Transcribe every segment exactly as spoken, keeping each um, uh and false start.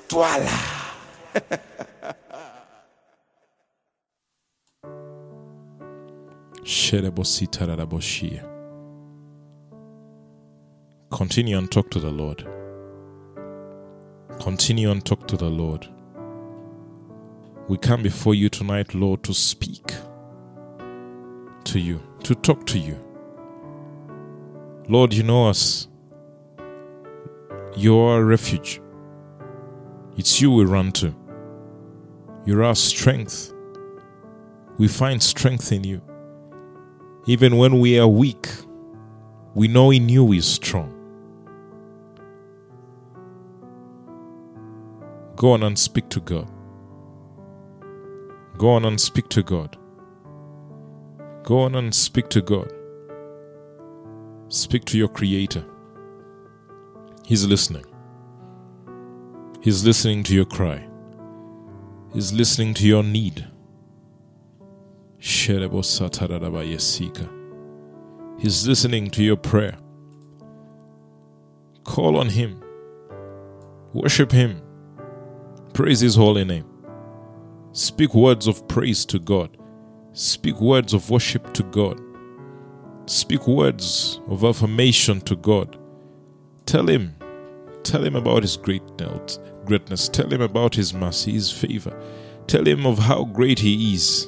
Twala. Continue and talk to the Lord. Continue and talk to the Lord. We come before you tonight, Lord, to speak to you, to talk to you. Lord, you know us. You are our refuge. It's you we run to. You're our strength. We find strength in you. Even when we are weak, we know in you we are strong. Go on and speak to God. Go on and speak to God. Go on and speak to God. Speak to your Creator. He's listening. He's listening to your cry. He's listening to your need. He's listening to your prayer. Call on Him. Worship Him. Praise His holy name. Speak words of praise to God. Speak words of worship to God. Speak words of affirmation to God. Tell Him. Tell Him about His greatness. greatness. Tell Him about His mercy, His favor. Tell Him of how great He is.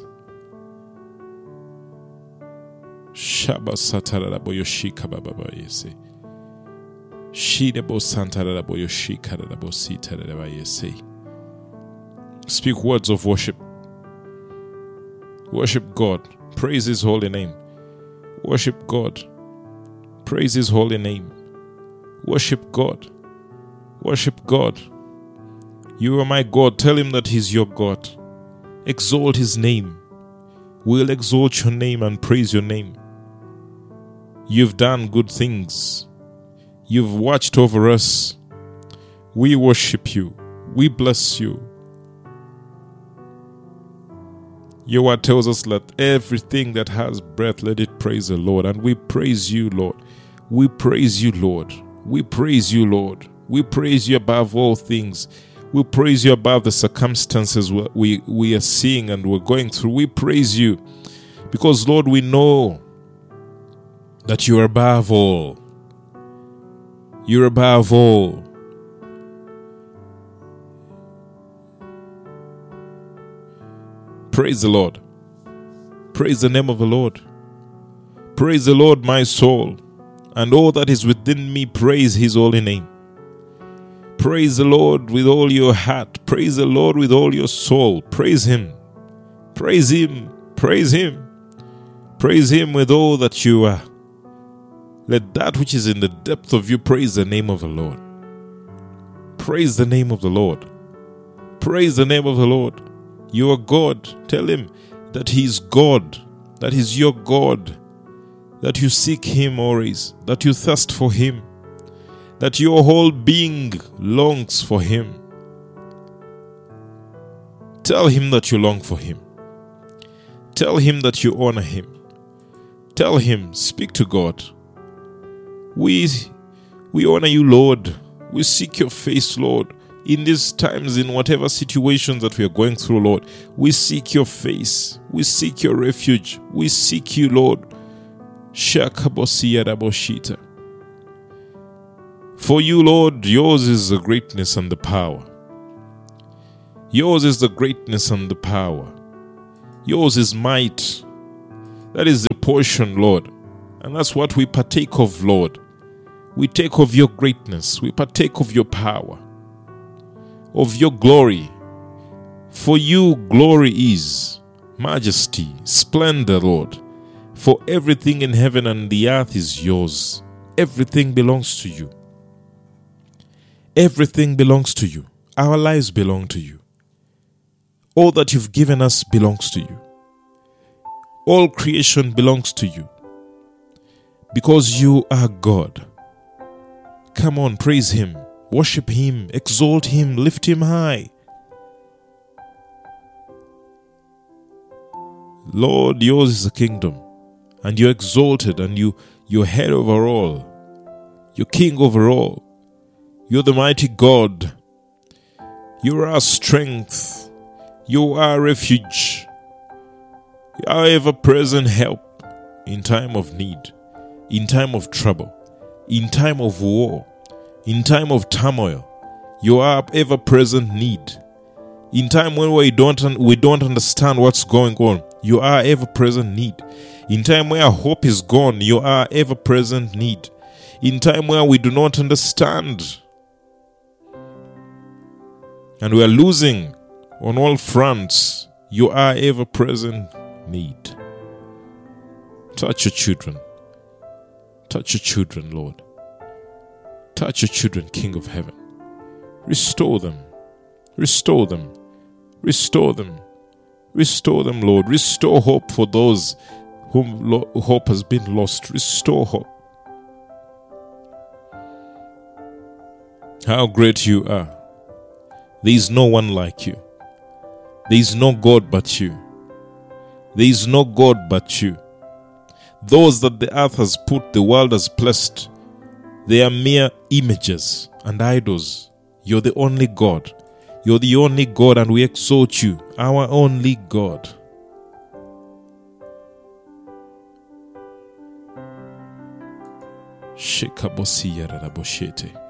Shaba satara boyoshika baba yese. Shidebo santara boyoshika rabo sitara yese. Speak words of worship. Worship God. Praise His holy name. Worship God. Praise His holy name. Worship God. Worship God. You are my God. Tell Him that He's your God. Exalt His name. We'll exalt your name and praise your name. You've done good things. You've watched over us. We worship you. We bless you. Your word tells us that everything that has breath, let it praise the Lord. And we praise you, Lord. We praise you, Lord. We praise you, Lord. We praise you above all things. We praise you above the circumstances we, we are seeing and we're going through. We praise you because, Lord, we know that you're above all. You're above all. Praise the Lord. Praise the name of the Lord. Praise the Lord, my soul, and all that is within me, praise His holy name. Praise the Lord with all your heart. Praise the Lord with all your soul. Praise Him. Praise Him. Praise Him. Praise Him with all that you are. Let that which is in the depth of you praise the name of the Lord. Praise the name of the Lord. Praise the name of the Lord. You are God. Tell Him that He is God, that He's your God, that you seek Him always, that you thirst for Him, that your whole being longs for Him. Tell Him that you long for Him. Tell Him that you honor Him. Tell Him, speak to God. We, we honor you, Lord. We seek your face, Lord. In these times, in whatever situations that we are going through, Lord, we seek your face. We seek your refuge. We seek you, Lord. For you, Lord, yours is the greatness and the power. Yours is the greatness and the power. Yours is might. That is the portion, Lord. And that's what we partake of, Lord. We take of your greatness. We partake of your power, of your glory. For you, glory is majesty, splendor, Lord. For everything in heaven and the earth is yours. Everything belongs to you. Everything belongs to you. Our lives belong to you. All that you've given us belongs to you. All creation belongs to you. Because you are God. Come on, praise Him. Worship Him. Exalt Him. Lift Him high. Lord, yours is the kingdom. And you're exalted and you, you're head over all. You're king over all. You're the mighty God. You are our strength. You are our refuge. You are ever-present help in time of need, in time of trouble, in time of war, in time of turmoil. You are ever-present need. In time when we don't we don't understand what's going on, you are ever-present need. In time where hope is gone, you are ever-present need. In time where we do not understand and we are losing on all fronts, you are ever-present need. Touch your children. Touch your children, Lord. Touch your children, King of Heaven. Restore them. Restore them. Restore them. Restore them, Lord. Restore hope for those whom lo- hope has been lost. Restore hope. How great you are. There is no one like you. There is no God but you. There is no God but you. Those that the earth has put, the world has placed, they are mere images and idols. You're the only God. You're the only God, and we exalt you, our only God. Shekabosi yararaboshete.